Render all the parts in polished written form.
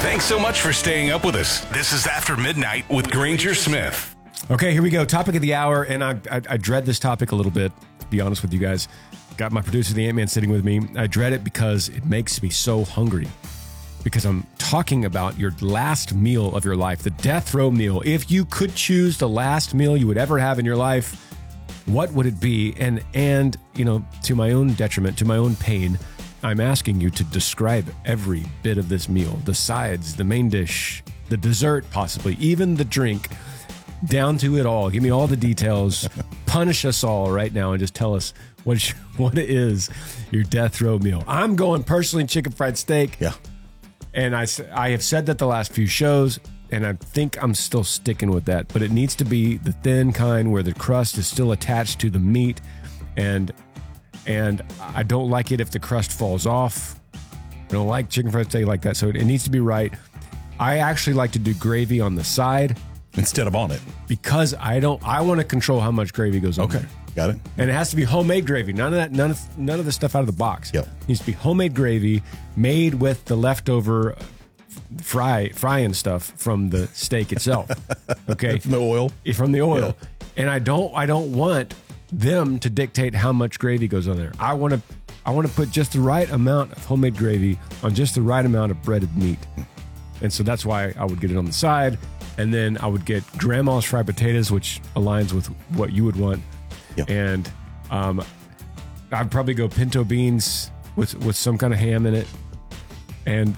Thanks so much for staying up with us. This is After Midnight with Granger Smith. Okay, here we go. Topic of the hour, and I dread this topic a little bit, to be honest with you guys. Got my producer, the Ant-Man, sitting with me. I dread it because it makes me so hungry. Because I'm talking about your last meal of your life, the death row meal. If you could choose the last meal you would ever have in your life, what would it be? And you know, to my own detriment, to my own pain, I'm asking you to describe every bit of this meal. The sides, the main dish, the dessert possibly, even the drink, down to it all. Give me all the details. Punish us all right now and just tell us what is your death row meal. I'm going personally chicken fried steak. Yeah. And I have said that the last few shows, and I think I'm still sticking with that. But it needs to be the thin kind where the crust is still attached to the meat. And I don't like it if the crust falls off. I don't like chicken fried steak like that. So it needs to be right. I actually like to do gravy on the side. Instead of on it. Because I want to control how much gravy goes on there. Got it. And it has to be homemade gravy. None of the stuff out of the box. Yep. It needs to be homemade gravy made with the leftover frying stuff from the steak itself. Okay. From the oil. From the oil. Yeah. And I don't want them to dictate how much gravy goes on there. I want to put just the right amount of homemade gravy on just the right amount of breaded meat. And so that's why I would get it on the side. And then I would get grandma's fried potatoes, which aligns with what you would want. Yep. And I'd probably go pinto beans with some kind of ham in it. And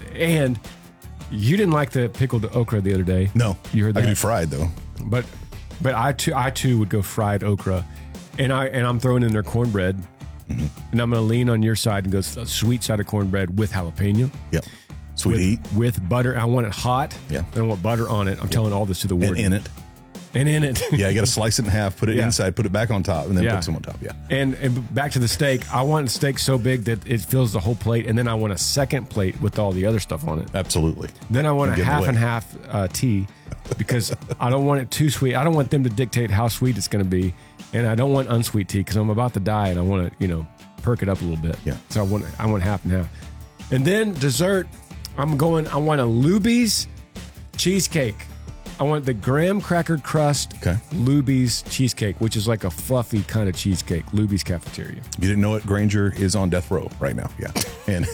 you didn't like the pickled okra the other day. No. You heard that? I can do fried though. But I too would go fried okra. And I'm throwing in there cornbread. Mm-hmm. And I'm going to lean on your side and go sweet side of cornbread with jalapeno. Yep. Sweet heat. With butter. I want it hot. Yeah. I don't want butter on it. I'm telling all this to the warden. And in it. Yeah, you got to slice it in half, put it inside, put it back on top, and then put some on top. Yeah. And back to the steak. I want a steak so big that it fills the whole plate, and then I want a second plate with all the other stuff on it. Absolutely. Then I want a half and half tea because I don't want it too sweet. I don't want them to dictate how sweet it's going to be, and I don't want unsweet tea because I'm about to die and I want to, perk it up a little bit. Yeah. So I want half and half. And then dessert, I want a Luby's cheesecake. I want the graham cracker crust Luby's cheesecake, which is like a fluffy kind of cheesecake. Luby's Cafeteria. You didn't know it? Granger is on death row right now. Yeah. And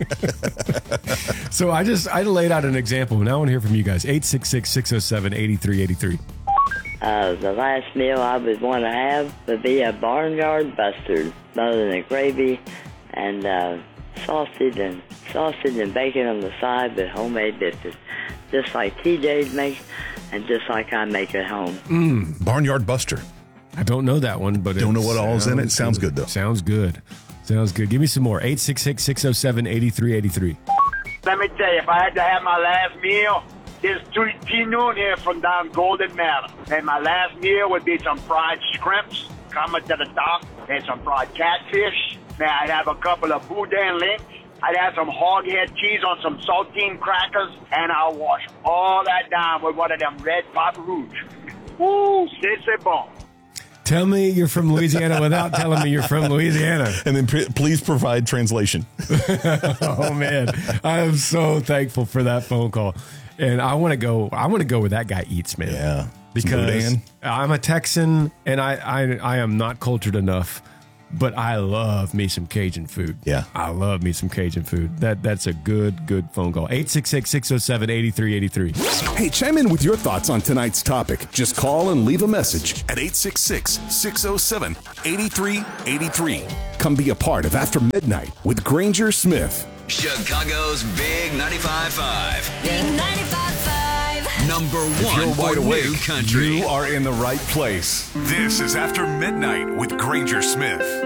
so I laid out an example. Now I want to hear from you guys. 866-607-8383. The last meal I would want to have would be a barnyard bustard, other than gravy and sausage and bacon on the side with homemade dishes, just like TJ's makes and just like I make at home. Barnyard Buster. I don't know that one, but don't know what all's in it. Sounds good though. Sounds good. Give me some more. 866-607-8383. Let me tell you, if I had to have my last meal, there's T. Noon here from down Golden Manor. And my last meal would be some fried shrimps coming to the top and some fried catfish. Now I'd have a couple of boudin links. I'd have some hog head cheese on some saltine crackers, and I'll wash all that down with one of them red Pop Rouge. Woo, c'est bon. Tell me you're from Louisiana without telling me you're from Louisiana. And then please provide translation. Oh, man. I am so thankful for that phone call. And I want to go where that guy eats, man. Yeah. Because I'm a Texan, and I am not cultured enough. But I love me some Cajun food. Yeah. I love me some Cajun food. That's a good phone call. 866-607-8383. Hey, chime in with your thoughts on tonight's topic. Just call and leave a message at 866-607-8383. Come be a part of After Midnight with Granger Smith. Chicago's Big 95.5. Big 95.5. Number one for new country. You are in the right place. This is After Midnight with Granger Smith.